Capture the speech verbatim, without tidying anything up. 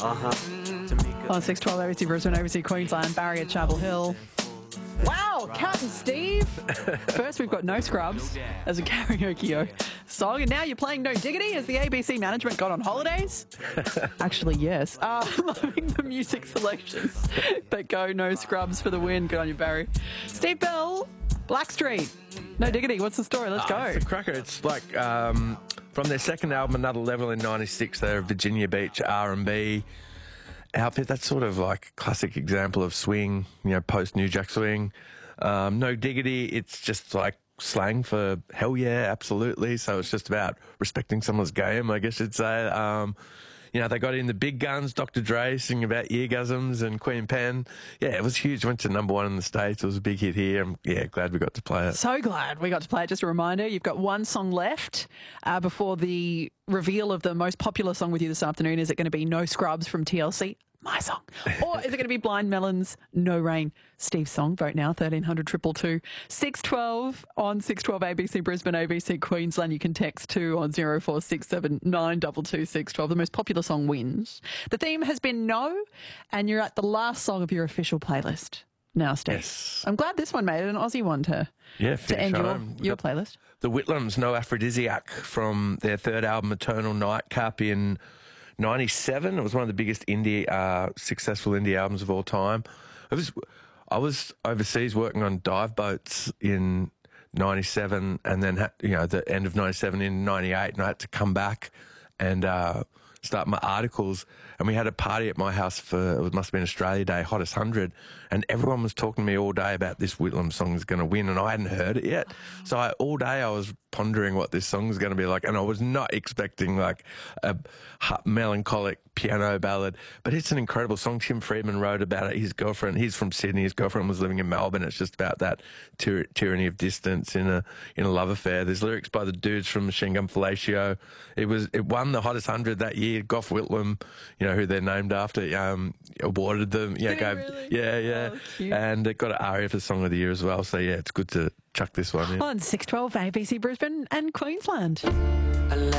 Uh-huh. On six twelve A B C Brisbane, A B C Queensland, Barry at Chapel Hill. Wow, Cat and Steve. First, we've got No Scrubs as a karaoke song, and now you're playing No Diggity. Has the A B C management gone on holidays? Actually, yes. Uh, loving the music selections that go No Scrubs for the win. Good on you, Barry. Steve Bell, Blackstreet. No Diggity. What's the story? Let's go. Uh, it's a cracker. It's like um, from their second album, Another Level in ninety-six. They're a Virginia Beach R and B outfit. That's sort of like a classic example of swing, you know, post New Jack Swing. Um, No Diggity, it's just like slang for hell yeah, absolutely. So it's just about respecting someone's game, I guess you'd say. Um, you know, they got in the big guns, Doctor Dre singing about eargasms and Queen Pen. Yeah, it was huge. Went to number one in the States. It was a big hit here. I'm, yeah, glad we got to play it. So glad we got to play it. Just a reminder, you've got one song left uh, before the reveal of the most popular song with you this afternoon. Is it going to be No Scrubs from T L C? My song. Or is it going to be Blind Melon's No Rain? Steve's song. Vote now, thirteen hundred two two two. six twelve on six twelve A B C Brisbane, A B C Queensland. You can text two on zero four six seven nine two two six one two. The most popular song wins. The theme has been No, and you're at the last song of your official playlist now, Steve. Yes. I'm glad this one made it an Aussie one to, yeah, to end your, home. your playlist. The Whitlams, No Aphrodisiac, from their third album, Eternal Nightcap, in ninety-seven. It was one of the biggest indie, uh, successful indie albums of all time. It was, I was overseas working on dive boats in ninety-seven, and then, had, you know, the end of ninety-seven in ninety-eight, and I had to come back and uh, start my articles. And we had a party at my house for, it must have been Australia Day, Hottest one hundred, and everyone was talking to me all day about this Whitlam song is going to win, and I hadn't heard it yet. So I, all day I was pondering what this song is going to be like, and I was not expecting like a melancholic piano ballad, but it's an incredible song. Tim Friedman wrote about it. His girlfriend, he's from Sydney, his girlfriend was living in Melbourne. It's just about that tyr- tyranny of distance in a in a love affair. There's lyrics by the dudes from Machine Gun Fellatio. It was it won the Hottest one hundred that year. Gough Whitlam, you know, who they're named after, um, awarded them. Yeah, gave, really? yeah, yeah. Oh, and it got an ARIA for Song of the Year as well. So yeah, it's good to chuck this one in. On six twelve A B C Brisbane and Queensland.